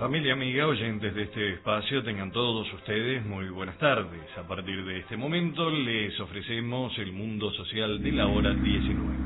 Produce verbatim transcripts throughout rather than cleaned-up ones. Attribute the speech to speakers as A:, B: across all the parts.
A: Familia, amiga, oyentes de este espacio, tengan todos ustedes muy buenas tardes. A partir de este momento les ofrecemos el mundo social de la hora diecinueve.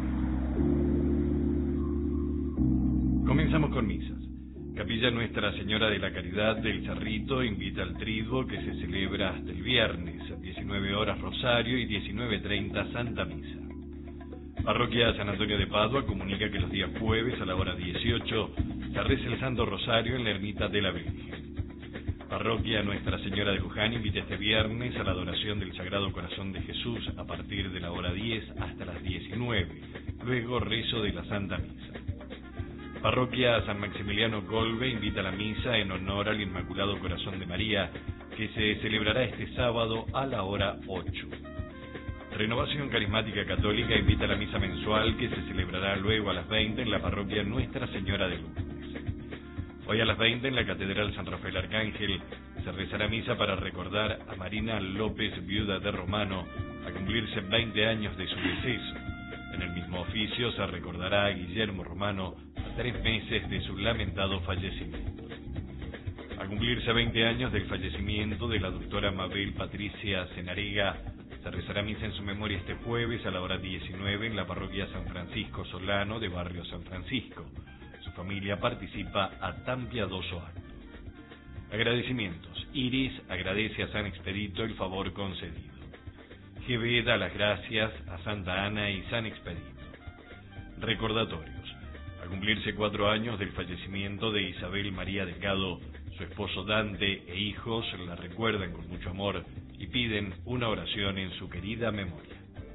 A: Comenzamos con misas. Capilla Nuestra Señora de la Caridad del Cerrito invita al triduo que se celebra hasta el viernes, a diecinueve horas Rosario y diecinueve treinta Santa Misa. Parroquia San Antonio de Padua comunica que los días jueves a la hora dieciocho se reza el Santo Rosario en la Ermita de la Virgen. Parroquia Nuestra Señora de Luján invita este viernes a la adoración del Sagrado Corazón de Jesús a partir de la hora diez hasta las diecinueve, luego rezo de la Santa Misa. Parroquia San Maximiliano Golbe invita a la misa en honor al Inmaculado Corazón de María, que se celebrará este sábado a la hora ocho. Renovación Carismática Católica invita a la misa mensual que se celebrará luego a las veinte en la parroquia Nuestra Señora de Lourdes. Hoy a las veinte en la Catedral San Rafael Arcángel se rezará misa para recordar a Marina López, viuda de Romano, a cumplirse veinte años de su deceso. En el mismo oficio se recordará a Guillermo Romano a tres meses de su lamentado fallecimiento. A cumplirse veinte años del fallecimiento de la doctora Mabel Patricia Cenarega, se rezará misa en su memoria este jueves a la hora diecinueve en la parroquia San Francisco Solano de Barrio San Francisco. Su familia participa a tan piadoso acto. Agradecimientos. Iris agradece a San Expedito el favor concedido. G B da las gracias a Santa Ana y San Expedito. Recordatorios. A cumplirse cuatro años del fallecimiento de Isabel María Delgado, su esposo Dante e hijos la recuerdan con mucho amor y piden una oración en su querida memoria.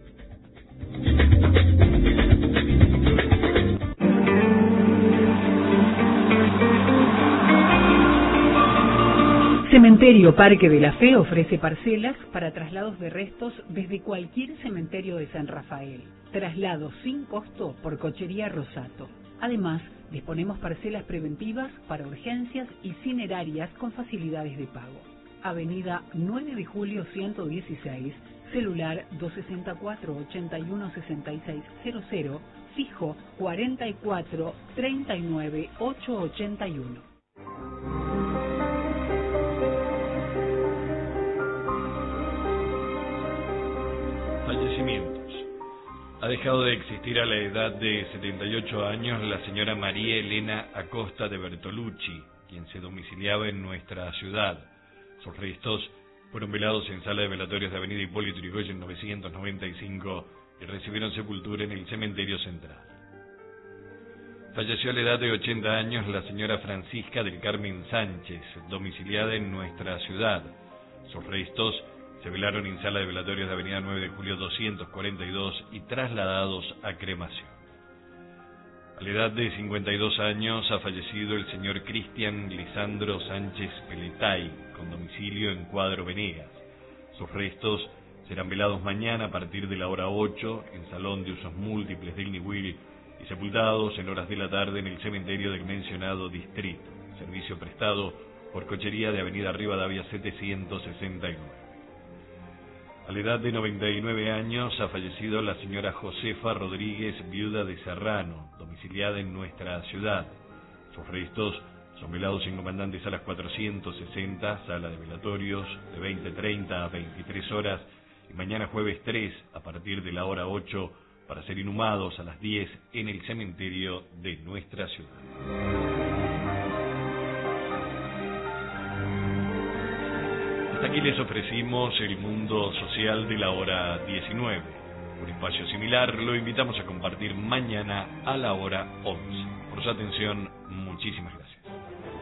B: Cementerio Parque de la Fe ofrece parcelas para traslados de restos desde cualquier cementerio de San Rafael. Traslados sin costo por Cochería Rosato. Además, disponemos parcelas preventivas para urgencias y cinerarias con facilidades de pago. Avenida nueve de julio ciento dieciséis, celular dos seis cuatro, ocho uno seis seis cero cero, fijo cuarenta y cuatro, treinta y nueve, ochocientos ochenta y uno.
A: Fallecimientos. Ha dejado de existir a la edad de setenta y ocho años la señora María Elena Acosta de Bertolucci, quien se domiciliaba en nuestra ciudad. Sus restos fueron velados en sala de velatorios de Avenida Hipólito Yrigoyen novecientos noventa y cinco y recibieron sepultura en el cementerio central. Falleció a la edad de ochenta años la señora Francisca del Carmen Sánchez, domiciliada en nuestra ciudad. Sus restos se velaron en sala de velatorios de Avenida nueve de julio doscientos cuarenta y dos y trasladados a cremación. A la edad de cincuenta y dos años ha fallecido el señor Cristian Lisandro Sánchez Peletay, con domicilio en Cuadro Venegas. Sus restos serán velados mañana a partir de la hora ocho en Salón de Usos Múltiples del Niwil y sepultados en horas de la tarde en el cementerio del mencionado distrito. Servicio prestado por Cochería de Avenida Rivadavia setecientos sesenta y nueve. A la edad de noventa y nueve años ha fallecido la señora Josefa Rodríguez, viuda de Serrano, domiciliada en nuestra ciudad. Sus restos son velados en Comandante Salas cuatrocientos sesenta, sala de velatorios, de veinte treinta a veintitrés horas, y mañana jueves tres, a partir de la hora ocho, para ser inhumados a las diez en el cementerio de nuestra ciudad. Hasta aquí les ofrecimos el mundo social de la hora diecinueve. Un espacio similar lo invitamos a compartir mañana a la hora once. Por su atención, muchísimas gracias.